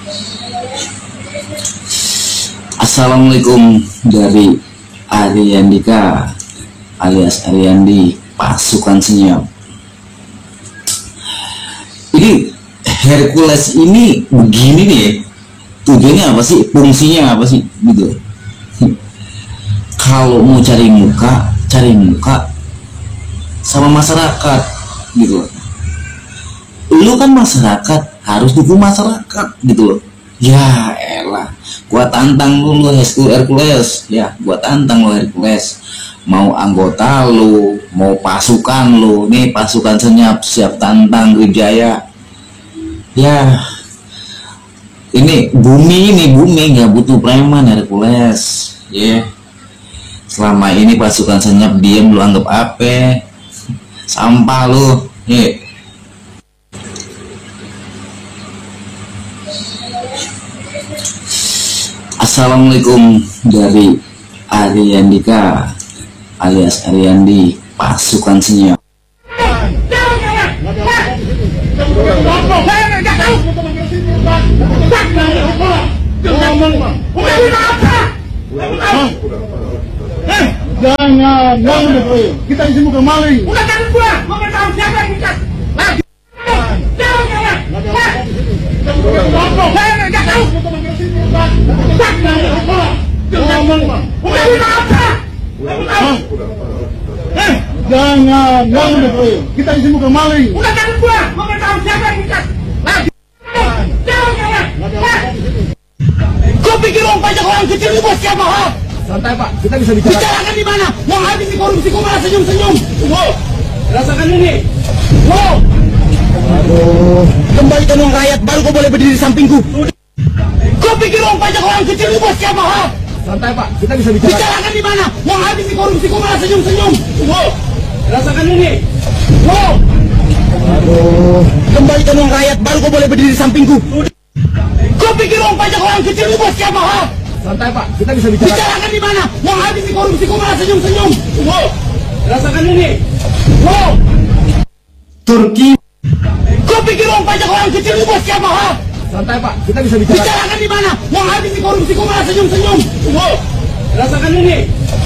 Assalamualaikum dari Ariandika alias Ariandi pasukan senyap. Ini Hercules ini begini nih, tujuannya apa sih, fungsinya apa sih gitu. Kalau mau cari muka sama masyarakat gitu. Lu kan masyarakat, harus dukung masyarakat gitu loh. Ya elah, gua tantang lu Hercules, ya gua tantang lu Hercules. Mau anggota lu, mau pasukan lu, nih pasukan senyap siap tantang Wijaya. Ya, ini bumi nggak butuh preman Hercules, ya. Selama ini pasukan senyap diem, lu anggap apa? Sampah lu, ya. Assalamualaikum dari Ariandika alias Ariandi pasukan senyap. Jangan kita isi muka maling. Udah jangan pulang, mau tahu siapa yang ikat. Jangan kita isi muka maling. Udah jangan pulang, mau tahu siapa yang ikat. Kau pikir orang pajak orang kecil itu buat siapa, ha? Santai Pak, kita bisa bicara. Bicarakan di mana? Mau habis di korupsi, kau malah senyum-senyum. Wow, Rasakan ini. Wow. aduh. Kembalikan uang rakyat, baru kau boleh berdiri di sampingku. Kau pikir orang pajak orang kecil itu buat siapa, ha? Santai Pak, kita bisa bicara. Bicarakan di mana? Mau habis di korupsi, kau malah senyum-senyum. Wow, Rasakan ini. Wow. aduh. Kembalikan uang rakyat, baru kau boleh berdiri di sampingku. Kau pikir orang pajak orang kecil itu buat siapa, ha? Santai Pak, kita bisa bicara. Bicarakan di mana? Mau habis di korupsi, kau malah senyum-senyum. Wow, Rasakan ini. Wow. Turki. Kau pikir orang pajak orang kecil itu buat siapa, ha? santai Pak, kita bisa bicara. Bicarakan di mana? Mau habis di korupsi, kau malah senyum-senyum. Wow, Rasakan ini.